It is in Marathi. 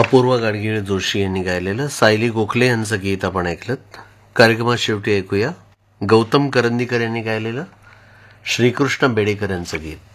अपूर्वा गाडगीळ जोशी यांनी गायलेलं सायली गोखले यांचं गीत आपण ऐकलं. कार्यक्रमात शेवटी ऐकूया गौतम करंदीकर यांनी गायलेलं श्रीकृष्ण बेडेकर यांचं गीत.